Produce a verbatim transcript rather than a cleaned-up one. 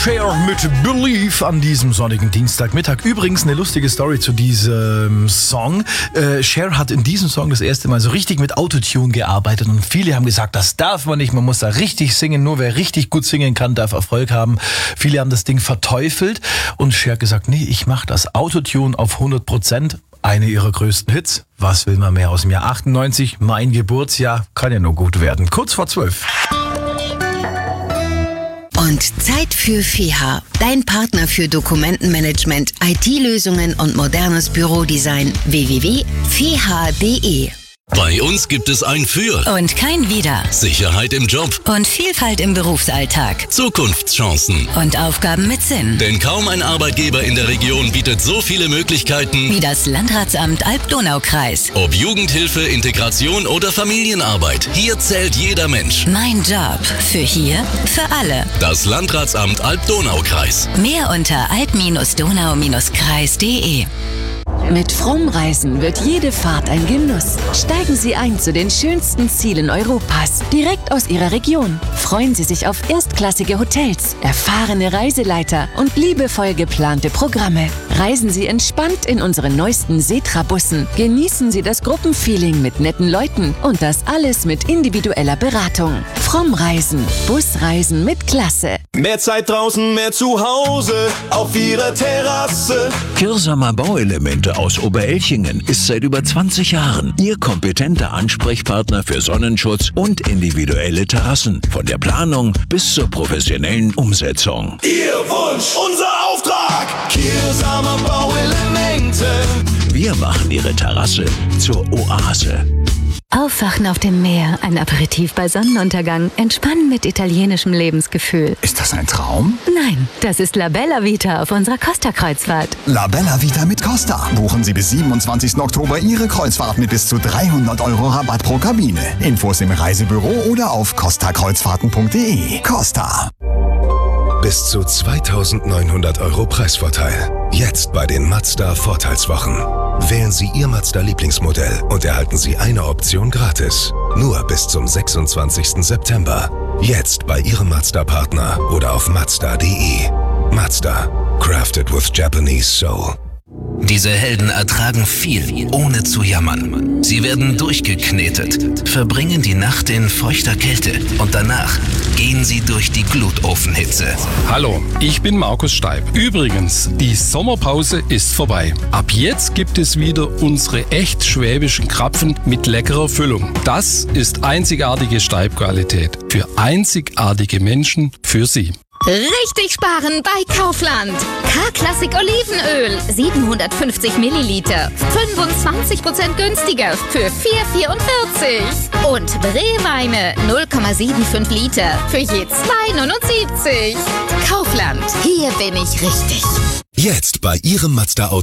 Cher mit Believe an diesem sonnigen Dienstagmittag. Übrigens eine lustige Story zu diesem Song. Äh, Cher hat in diesem Song das erste Mal so richtig mit Autotune gearbeitet und viele haben gesagt, das darf man nicht, man muss da richtig singen, nur wer richtig gut singen kann, darf Erfolg haben. Viele haben das Ding verteufelt und Cher hat gesagt, nee, ich mache das Autotune auf hundert Prozent. Eine ihrer größten Hits. Was will man mehr aus dem Jahr achtundneunzig? Mein Geburtsjahr kann ja nur gut werden. Kurz vor zwölf. Und Zeit für F E H, dein Partner für Dokumentenmanagement, I T-Lösungen und modernes Bürodesign. w w w punkt f e h punkt d e. Bei uns gibt es ein Für Und kein Wider. Sicherheit im Job Und Vielfalt im Berufsalltag. Zukunftschancen. Und Aufgaben mit Sinn. Denn kaum ein Arbeitgeber in der Region bietet so viele Möglichkeiten Wie das Landratsamt Alb-Donau-Kreis. Ob Jugendhilfe, Integration oder Familienarbeit. Hier zählt jeder Mensch. Mein Job. Für hier, für alle. Das Landratsamt Alb-Donau-Kreis. Mehr unter alb-donau-kreis punkt d e. Mit Frommreisen wird jede Fahrt ein Genuss. Steigen Sie ein zu den schönsten Zielen Europas, direkt aus Ihrer Region. Freuen Sie sich auf erstklassige Hotels, erfahrene Reiseleiter und liebevoll geplante Programme. Reisen Sie entspannt in unseren neuesten Setra-Bussen. Genießen Sie das Gruppenfeeling mit netten Leuten und das alles mit individueller Beratung. Frommreisen, Busreisen mit Klasse. Mehr Zeit draußen, mehr zu Hause, auf Ihrer Terrasse. Kirsamer Bauelemente aus Oberelchingen ist seit über zwanzig Jahren Ihr kompetenter Ansprechpartner für Sonnenschutz und individuelle Terrassen. Von der Planung bis zur professionellen Umsetzung. Ihr Wunsch, unser Auftrag. Kirsamer Bauelemente. Wir machen Ihre Terrasse zur Oase. Aufwachen auf dem Meer, ein Aperitif bei Sonnenuntergang, entspannen mit italienischem Lebensgefühl. Ist das ein Traum? Nein, das ist La Bella Vita auf unserer Costa-Kreuzfahrt. La Bella Vita mit Costa. Buchen Sie bis siebenundzwanzigsten Oktober Ihre Kreuzfahrt mit bis zu dreihundert Euro Rabatt pro Kabine. Infos im Reisebüro oder auf costa kreuzfahrten punkt d e. Costa. Bis zu zweitausendneunhundert Euro Preisvorteil. Jetzt bei den Mazda Vorteilswochen. Wählen Sie Ihr Mazda-Lieblingsmodell und erhalten Sie eine Option gratis. Nur bis zum sechsundzwanzigsten September. Jetzt bei Ihrem Mazda-Partner oder auf mazda punkt d e. Mazda. Crafted with Japanese Soul. Diese Helden ertragen viel, ohne zu jammern. Sie werden durchgeknetet, verbringen die Nacht in feuchter Kälte und danach gehen sie durch die Glutofenhitze. Hallo, ich bin Markus Steib. Übrigens, die Sommerpause ist vorbei. Ab jetzt gibt es wieder unsere echt schwäbischen Krapfen mit leckerer Füllung. Das ist einzigartige Steib-Qualität. Für einzigartige Menschen, für Sie. Richtig sparen bei Kaufland. K-Klassik Olivenöl, siebenhundertfünfzig Milliliter, fünfundzwanzig Prozent günstiger für vier Euro vierundvierzig. Und Brehweine null Komma fünfundsiebzig Liter für je zwei Euro neunundsiebzig. Kaufland, hier bin ich richtig. Jetzt bei Ihrem Mazda